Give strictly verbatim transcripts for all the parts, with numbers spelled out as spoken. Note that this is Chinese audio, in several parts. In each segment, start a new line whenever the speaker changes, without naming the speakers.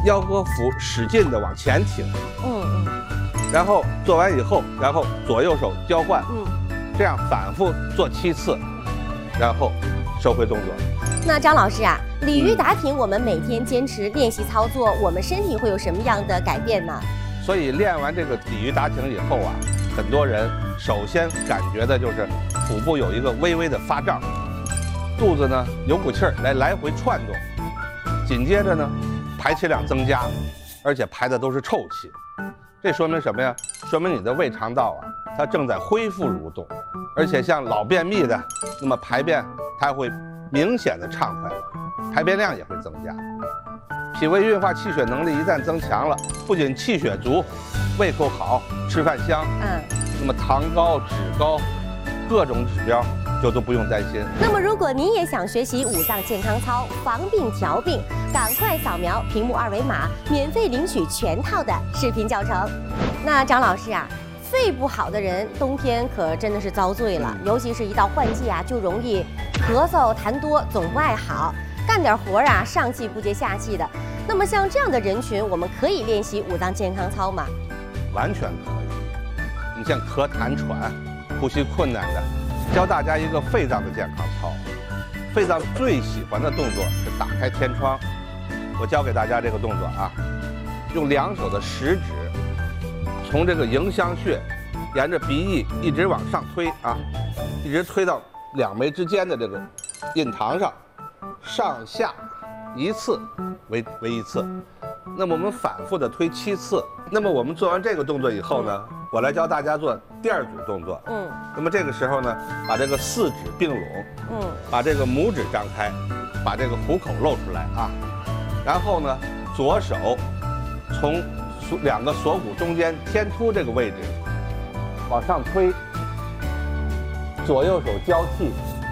腰和腹使劲的往前挺，
嗯嗯，
然后做完以后，然后左右手交换，
嗯，
这样反复做七次，然后收回动作。
那张老师啊，鲤鱼打挺，我们每天坚持练习操作，我们身体会有什么样的改变呢？
所以练完这个鲤鱼打挺以后啊，很多人首先感觉的就是腹部有一个微微的发胀，肚子呢有股气儿来来回窜动，紧接着呢排气量增加，而且排的都是臭气。这说明什么呀？说明你的胃肠道啊，它正在恢复蠕动，而且像老便秘的，那么排便它会明显的畅快了，排便量也会增加。脾胃运化气血能力一旦增强了，不仅气血足，胃口好，吃饭香，
嗯，
那么糖高、脂高，各种指标就都不用担心。
那么如果您也想学习五脏健康操，防病调病，赶快扫描屏幕二维码，免费领取全套的视频教程。那张老师啊，肺不好的人冬天可真的是遭罪了，尤其是一到换季啊，就容易咳嗽、痰多，总不爱好，干点活啊上气不接下气的。那么像这样的人群，我们可以练习五脏健康操吗？
完全可以。你像咳痰喘、呼吸困难的，教大家一个肺脏的健康操。肺脏最喜欢的动作是打开天窗。我教给大家这个动作啊，用两手的食指，从这个迎香穴，沿着鼻翼一直往上推啊，一直推到两眉之间的这个印堂上，上下一次为为一次。那么我们反复的推七次。那么我们做完这个动作以后呢，我来教大家做第二组动作。嗯。那么这个时候呢，把这个四指并拢，嗯，把这个拇指张开，把这个虎口露出来啊。然后呢，左手从两个锁骨中间天突这个位置往上推，左右手交替，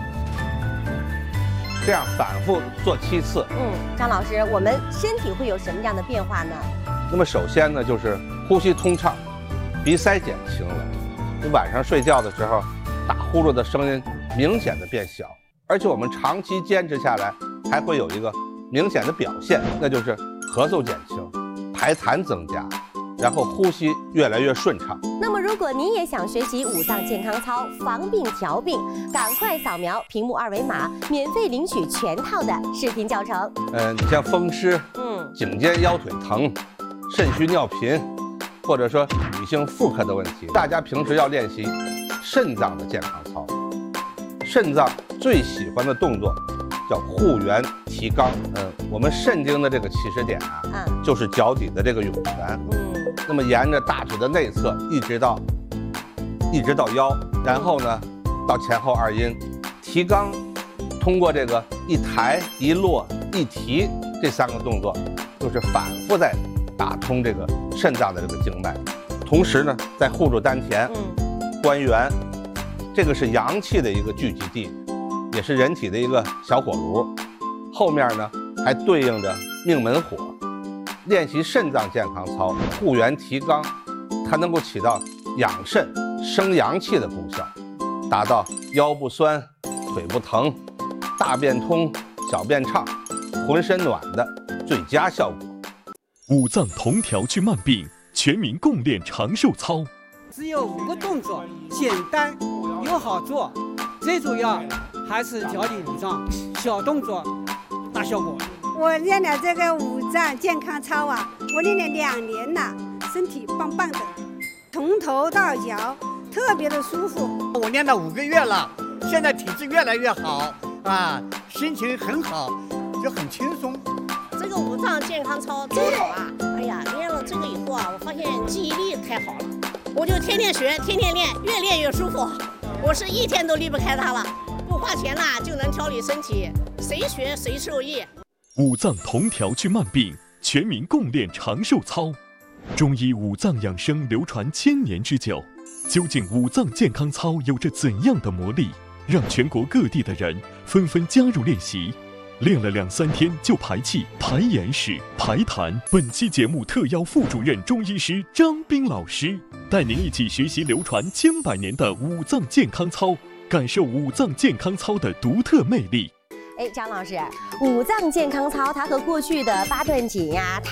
这样反复做七次。
嗯，张老师，我们身体会有什么样的变化呢？
那么首先呢，就是呼吸通畅，鼻塞减轻了。你晚上睡觉的时候，打呼噜的声音明显的变小，而且我们长期坚持下来，还会有一个明显的表现，那就是咳嗽减轻，排痰增加，然后呼吸越来越顺畅。
那么如果您也想学习五脏健康操，防病调病，赶快扫描屏幕二维码，免费领取全套的视频教程。
嗯，你像风湿，嗯，颈肩腰腿疼，肾虚尿频，或者说女性妇科的问题，大家平时要练习肾脏的健康操。肾脏最喜欢的动作叫护元提肛。嗯，我们肾经的这个起始点啊，嗯，就是脚底的这个涌泉。嗯，那么沿着大腿的内侧一直到一直到腰，然后呢到前后二阴。提肛通过这个一抬一落一提这三个动作，就是反复在打通这个肾脏的这个经脉，同时呢在护住丹田、嗯、关元，这个是阳气的一个聚集地，也是人体的一个小火炉，后面呢还对应着命门火。练习肾脏健康操，护元提肛，它能够起到养肾生阳气的功效，达到腰不酸、腿不疼、大便通、小便畅、浑身暖的最佳效果。
五脏同调去慢病，全民共练长寿操。
只有五个动作，简单又好做，最主要还是调理五脏，小动作大效果。
我练了这个五脏健康操啊，我练了两年了，身体棒棒的，从头到脚特别的舒服。
我练了五个月了，现在体质越来越好啊，心情很好，就很轻松。
这个五脏健康操真好啊！哎呀，练了这个以后啊，我发现记忆力太好了，我就天天学，天天练，越练越舒服。我是一天都离不开它了，不花钱啦就能调理身体，谁学谁受益。
五脏同调去慢病，全民共练长寿操。中医五脏养生流传千年之久，究竟五脏健康操有着怎样的魔力，让全国各地的人纷纷加入练习？练了两三天就排气、排眼屎、排痰。本期节目特邀副主任中医师张斌老师，带您一起学习流传千百年的五脏健康操，感受五脏健康操的独特魅力。
哎，张老师，五脏健康操它和过去的八段锦呀、